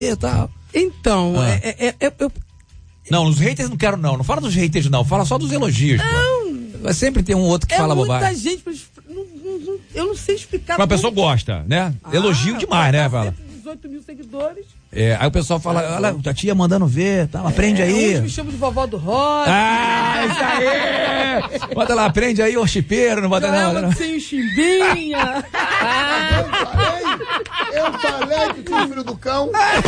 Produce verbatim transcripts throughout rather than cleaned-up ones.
e tal. Então, Ah. é, é, é, eu... Não, os haters não quero não. Não fala dos haters não. Fala só dos elogios. Não. Pô. Vai sempre ter um outro que é fala muita bobagem. gente, não, não, não, eu não sei explicar. Mas a pessoa gosta, né? Ah, elogio demais, né? Fala. dezoito mil seguidores. É, aí o pessoal fala, olha, a tia mandando ver, tá, aprende é, aí. Uns me chamam de vovó do rock. Ah, isso aí! Bota lá, aprende aí, ô chipeiro, não bota não. não. Sem o chimbinha. Eu falei, eu falei que tinha filho do cão.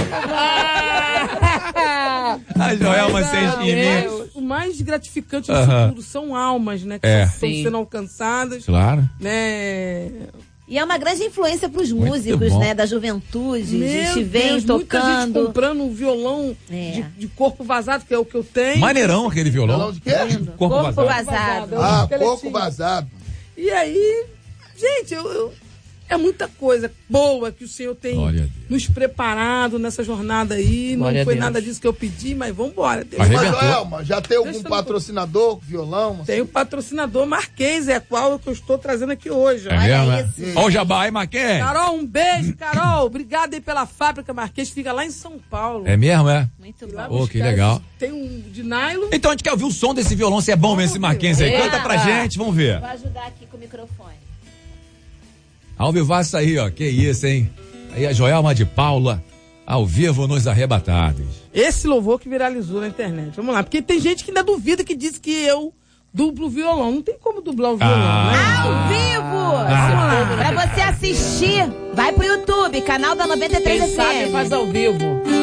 A Joelma sem chimbinha. O mais gratificante disso uh-huh. tudo são almas, né? Que é. estão sendo alcançadas. Claro. Né? E é uma grande influência para os músicos, né? Da juventude. Meu a gente vem Deus, tocando. Muita gente comprando um violão é. de, de corpo vazado, que é o que eu tenho. Maneirão aquele violão. Violão de quê? Corpo, corpo vazado. vazado. Ah, corpo vazado. E aí, gente, eu, eu, é muita coisa boa que o Senhor tem nos preparado nessa jornada aí. Glória não foi nada disso que eu pedi, mas vamos embora. Mas, Joelma, já tem algum Deixa patrocinador, violão? Tem o patrocinador Marquês, é qual que eu estou trazendo aqui hoje. É mesmo? Olha o jabá aí, Marquês. Carol, um beijo, Carol. Obrigada aí pela fábrica Marquês, fica lá em São Paulo. É mesmo, é? Muito bom. Pô, que legal. Tem um de nylon. Então a gente quer ouvir o som desse violão, se é bom mesmo esse Marquês aí. Canta pra gente, vamos ver. Vou ajudar aqui com o microfone. Ao vivaço aí, ó. Que isso, hein? Aí a Joelma de Paula, ao vivo nos Arrebatados. Esse louvor que viralizou na internet. Vamos lá, porque tem gente que ainda duvida, que diz que eu dublo violão. Não tem como dublar o violão, ah, né? Ao vivo! Ah, pra você assistir, vai pro YouTube, canal da noventa e três F M. Quem sabe faz ao vivo.